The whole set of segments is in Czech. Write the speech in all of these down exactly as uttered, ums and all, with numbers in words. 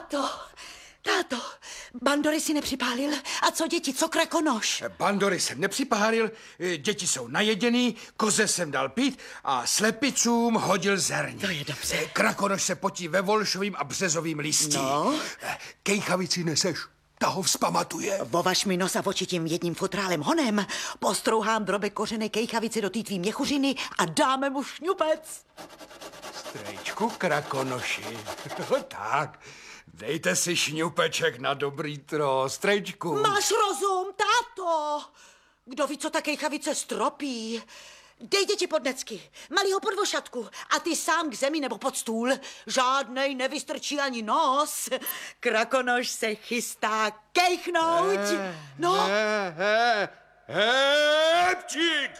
Táto, táto, bandory si nepřipálil. A co děti, co krakonoš? Bandory jsem nepřipálil, děti jsou najeděný, koze jsem dal pít a slepicům hodil zerní. To je dobře. Krakonoš se potí ve volšovým a březovým listí. No? Kejchavici neseš, ta ho vzpamatuje. Vovaž mi nos a oči tím jedním futrálem honem, postrouhám drobek kořené kejchavici do té tvý měchuřiny a dáme mu šňupec. Strejčku krakonoši, tak, dejte si šňupeček na dobrý tro, strejčku. Máš rozum, táto. Kdo ví, co ta kejchavice stropí? Dej děti pod necky, malýho pod vošatku a ty sám k zemi nebo pod stůl. Žádnej nevystrčí ani nos. Krakonoš se chystá kejchnout. No. He, he, hepčík!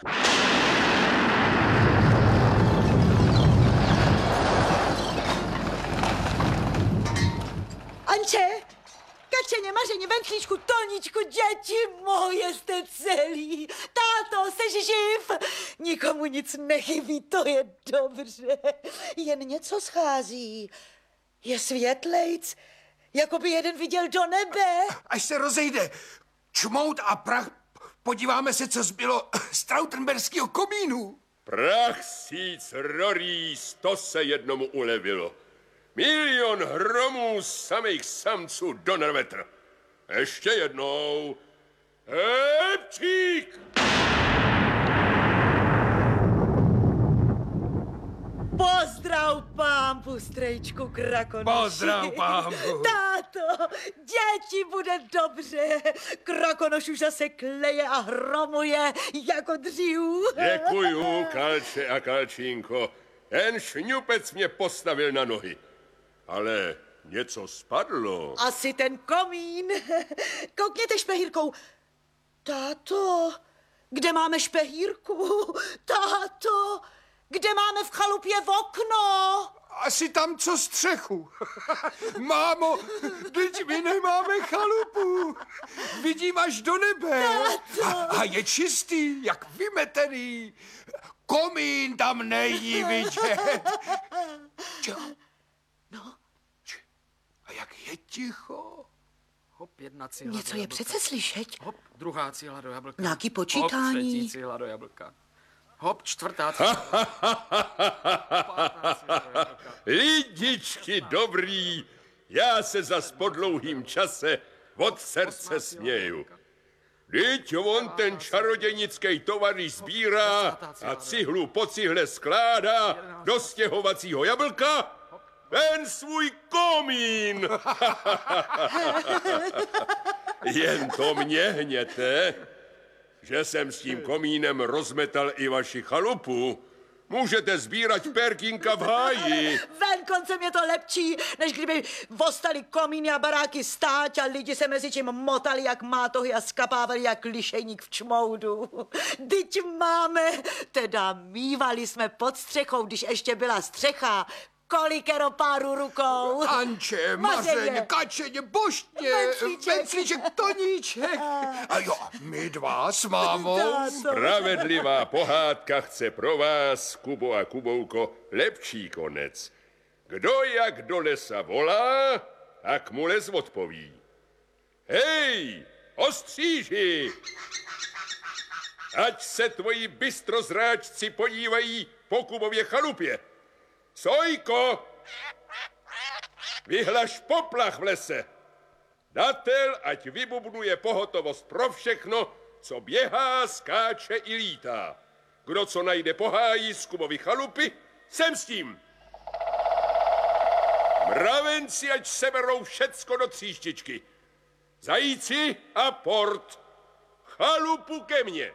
Anče, kačeně, mařeně, ventlíčku, Toníčku, děti moje, jste celý. Táto, seš živ. Nikomu nic nechybí, to je dobře. Jen něco schází. Je světlejc, jako by jeden viděl do nebe. Až se rozejde čmout a prach, podíváme se, co zbylo z trautenberského komínu. Prach síc rorí, sto se jednomu ulevilo. Milion hromů samých samců do nervetr. Ještě jednou. Hepčík! Pozdrav pámpu, strejčku krakonoši. Pozdrav pámpu. Táto, děti bude dobře. Krakonoš už zase kleje a hromuje jako dřív. Děkuju, Kalče a Kalčínko. Ten šňupec mě postavil na nohy. Ale něco spadlo. Asi ten komín. Koukněte špehírkou. Táto, kde máme špehírku? Táto, kde máme v chalupě v okno? Asi tam, co střechu. Mámo, teď my nemáme chalupu. Vidím až do nebe. A, a je čistý, jak vymetený. Komín tam není vidět. Čo? No. A jak je ticho. Hop, jedna cihla Něco do je jablka. přece slyšet. Hop, druhá cihla do jablka. Nějaký Hop, počítání. třetí cihla do jablka. Hop, čtvrtá cihla. Pátá cihla do jablka. Lidičky dobrý, já se zas po dlouhým čase od srdce směju. Vždyť on ten čarodějnický tovaryš sbírá a cihlu po cihle skládá do stěhovacího jablka ten svůj komín. Jen to mě hněte, že jsem s tím komínem rozmetal i vaši chalupu. Můžete sbírat perkínka v háji. Ven koncem je to lepší, než kdyby vostali komíny a baráky stáť a lidi se mezi čím motali jak mátohy a skapávali jak lišejník v čmoudu. Dyť máme, teda mívali jsme pod střechou, když ještě byla střecha, kolikero páru rukou. Anče, Mařeně. mařeně, kačeně, boštně, Venclíček. venclíček, Toníček. A jo, my dva s mámou. Spravedlivá pohádka chce pro vás, Kubo a Kubouko, lepší konec. Kdo jak do lesa volá, tak mu les odpoví. Hej, ostříži! Ať se tvoji bystrozráčci podívají po Kubově chalupě. Sojko, vyhlaš poplach v lese. Datel, ať vybubnuje pohotovost pro všechno, co běhá, skáče i lítá. Kdo co najde po háji z Kubovy chalupy, sem s tím. Mravenci, ať seberou všecko do tříštičky. Zajíci a port. Chalupu ke mně.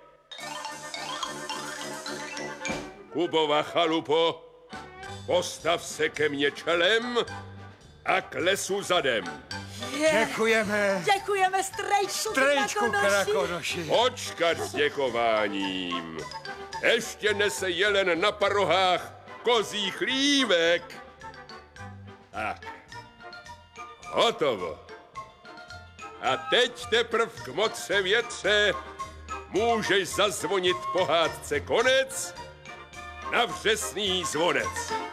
Kubova chalupo, postav se ke mně čelem a k lesu zadem. Děkujeme. Děkujeme strejčku, Strejčku krakonoši. krakonoši. Počkat s děkováním. Ještě nese jelen na parohách kozí chlívek. Tak, hotovo. A teď teprv k moce větře můžeš zazvonit pohádce konec na vřesný zvonec.